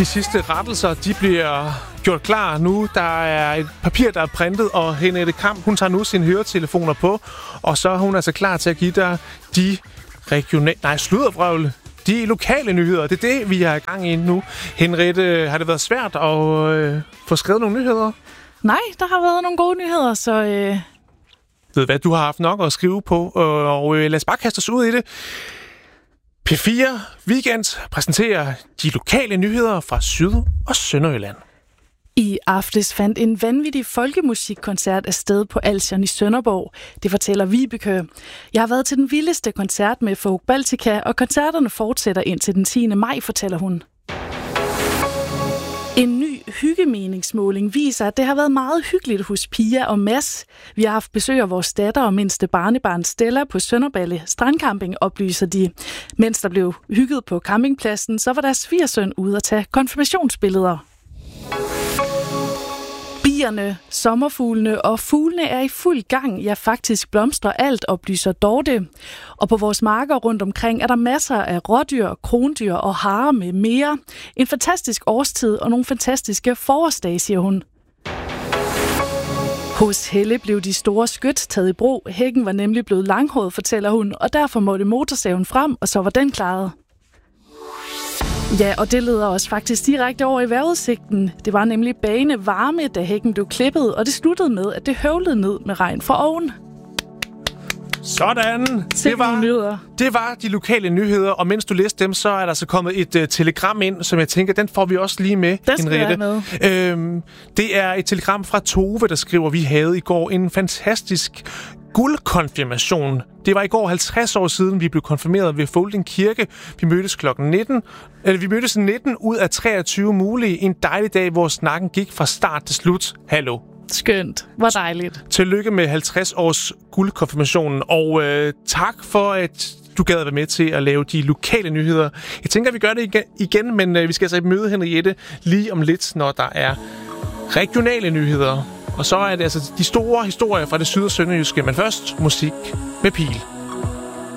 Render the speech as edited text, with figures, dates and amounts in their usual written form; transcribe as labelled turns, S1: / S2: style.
S1: De sidste rettelser, de bliver gjort klar nu. Der er et papir, der er printet, og Henriette Kamp, hun tager nu sine høretelefoner på, og så er hun altså klar til at give dig de de lokale nyheder. Det er det, vi er i gang i nu. Henriette, har det været svært at få skrevet nogle nyheder?
S2: Nej, der har været nogle gode nyheder, så...
S1: Ved hvad, du har haft nok at skrive på, og lad os bare kaste os ud i det. P4 Weekend præsenterer de lokale nyheder fra Syd- og Sønderjylland.
S2: I aftes fandt en vanvittig folkemusikkoncert af sted på Alsion i Sønderborg. Det fortæller Vibeke. Jeg har været til den vildeste koncert med Folk Baltica, og koncerterne fortsætter indtil den 10. maj, fortæller hun. En ny hyggemeningsmåling viser, at det har været meget hyggeligt hos Pia og Mads. Vi har haft besøg af vores datter og mindste barnebarn Stella på Sønderballe Strandcamping, oplyser de. Mens der blev hygget på campingpladsen, så var deres svigersøn ude at tage konfirmationsbilleder. Bierne, sommerfuglene og fuglene er i fuld gang. Ja, faktisk blomstrer alt, oplyser Dorte. Og på vores marker rundt omkring er der masser af rådyr, krondyr og harer med mere. En fantastisk årstid og nogle fantastiske forårsdage, siger hun. Hos Helle blev de store skyt taget i brug. Hækken var nemlig blevet langhåret, fortæller hun, og derfor måtte motorsaven frem, og så var den klaret. Ja, og det leder os faktisk direkte over i vejrudsigten. Det var nemlig bagende varme, da hækken blev klippet, og det sluttede med, at det høvlede ned med regn fra oven.
S1: Sådan! Det var de lokale nyheder, og mens du læste dem, så er der så kommet et telegram ind, som jeg tænker, den får vi også lige med,
S2: Henriette.
S1: Det er et telegram fra Tove, der skriver, vi havde i går en fantastisk guldkonfirmation. Det var i går 50 år siden, vi blev konfirmeret ved Folding Kirke. Vi mødtes klokken 19. Vi mødtes 19 ud af 23 mulige. En dejlig dag, hvor snakken gik fra start til slut. Hallo.
S2: Skønt. Hvor dejligt.
S1: Tillykke med 50 års guldkonfirmationen, og tak for, at du gad at være med til at lave de lokale nyheder. Jeg tænker, at vi gør det igen, men vi skal altså møde Henriette lige om lidt, når der er regionale nyheder. Og så er det altså de store historier fra det syd- og sønderjyske, men først musik med Pil.